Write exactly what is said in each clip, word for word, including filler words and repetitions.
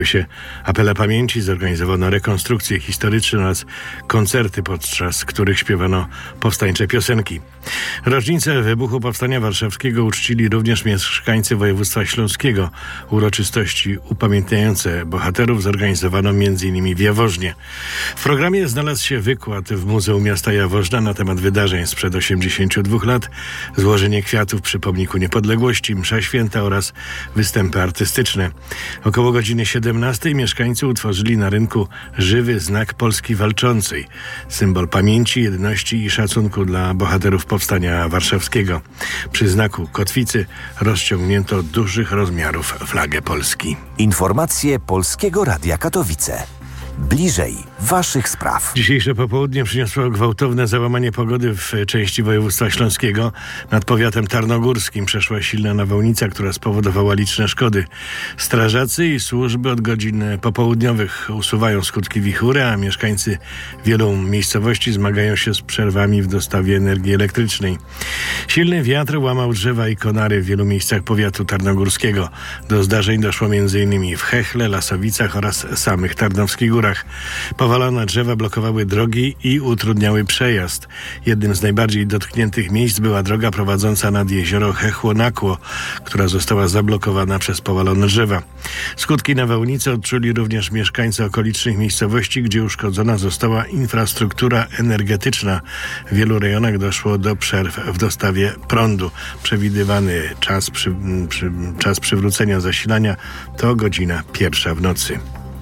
się apele pamięci, zorganizowano rekonstrukcje historyczne oraz koncerty, podczas których śpiewano powstańcze piosenki. Rocznicę wybuchu Powstania Warszawskiego uczcili również mieszkańcy województwa śląskiego. Uroczystości upamiętniające bohaterów zorganizowano m.in. w Jaworznie. W programie znalazł się wykład w Muzeum Miasta Jaworzna na temat wydarzeń sprzed osiemdziesięciu dwóch lat, złożenie kwiatów przy Pomniku Niepodległości, msza święta oraz występy artystyczne. Około godziny siedemnastej mieszkańcy utworzyli na rynku żywy znak Polski Walczącej, symbol pamięci, jedności i szacunku dla bohaterów Powstania Warszawskiego. Przy znaku kotwicy rozciągnięto dużych rozmiarów flagę Polski. Informacje Polskiego Radia Katowice. Bliżej waszych spraw. Dzisiejsze popołudnie przyniosło gwałtowne załamanie pogody w części województwa śląskiego. Nad powiatem tarnogórskim przeszła silna nawałnica, która spowodowała liczne szkody. Strażacy i służby od godzin popołudniowych usuwają skutki wichury, a mieszkańcy wielu miejscowości zmagają się z przerwami w dostawie energii elektrycznej. Silny wiatr łamał drzewa i konary w wielu miejscach powiatu tarnogórskiego. Do zdarzeń doszło m.in. w Chechle, Lasowicach oraz samych Tarnowskich Górach. Powalone drzewa blokowały drogi i utrudniały przejazd. Jednym z najbardziej dotkniętych miejsc była droga prowadząca nad jezioro Chechło-Nakło, która została zablokowana przez powalone drzewa. Skutki nawałnicy odczuli również mieszkańcy okolicznych miejscowości, gdzie uszkodzona została infrastruktura energetyczna. W wielu rejonach doszło do przerw w dostawie prądu. Przewidywany czas, przy, przy, czas przywrócenia zasilania to godzina pierwsza w nocy.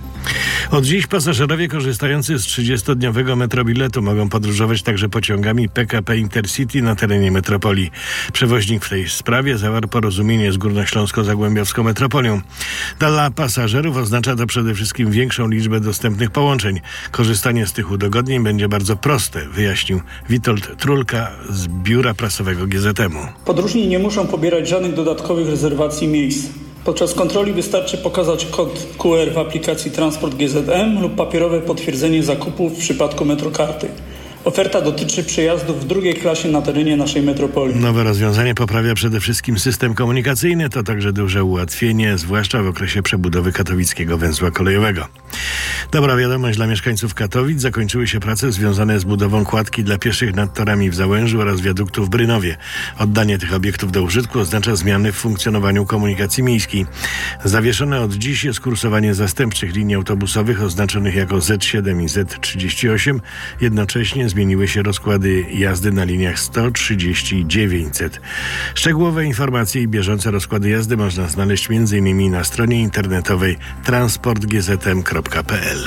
Od dziś pasażerowie korzystający z trzydziestodniowego metrobiletu mogą podróżować także pociągami P K P Intercity na terenie metropolii. Przewoźnik w tej sprawie zawarł porozumienie z Górnośląsko-Zagłębiowską Metropolią. Dla pasażerów oznacza to przede wszystkim większą liczbę dostępnych połączeń. Korzystanie z tych udogodnień będzie bardzo proste, wyjaśnił Witold Trulka z biura prasowego G Z M u. Podróżni nie muszą pobierać żadnych dodatkowych rezerwacji miejsc. Podczas kontroli wystarczy pokazać kod Q R w aplikacji Transport G Z M lub papierowe potwierdzenie zakupu w przypadku Metrokarty. Oferta dotyczy przejazdów w drugiej klasie na terenie naszej metropolii. Nowe rozwiązanie poprawia przede wszystkim system komunikacyjny. To także duże ułatwienie, zwłaszcza w okresie przebudowy katowickiego węzła kolejowego. Dobra wiadomość dla mieszkańców Katowic. Zakończyły się prace związane z budową kładki dla pieszych nad torami w Załężu oraz wiaduktu w Brynowie. Oddanie tych obiektów do użytku oznacza zmiany w funkcjonowaniu komunikacji miejskiej. Zawieszone od dziś jest kursowanie zastępczych linii autobusowych oznaczonych jako Z siedem i Z trzydzieści osiem. Jednocześnie zmieniły się rozkłady jazdy na liniach sto, trzydzieści i dziewięćset. Szczegółowe informacje i bieżące rozkłady jazdy można znaleźć m.in. na stronie internetowej transport g z m kropka p l.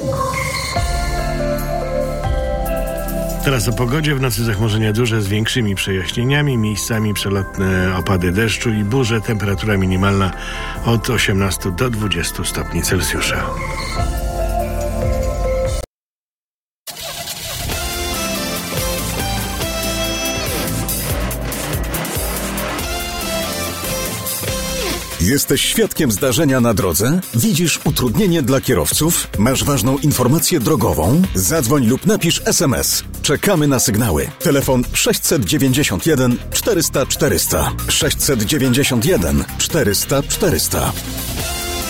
Teraz o pogodzie. W nocy zachmurzenia duże z większymi przejaśnieniami, miejscami przelotne opady deszczu i burze. Temperatura minimalna od osiemnastu do dwudziestu stopni Celsjusza. Jesteś świadkiem zdarzenia na drodze? Widzisz utrudnienie dla kierowców? Masz ważną informację drogową? Zadzwoń lub napisz es em es. Czekamy na sygnały. Telefon sześćset dziewięćdziesiąt jeden czterysta czterysta. sześćset dziewięćdziesiąt jeden czterysta czterysta.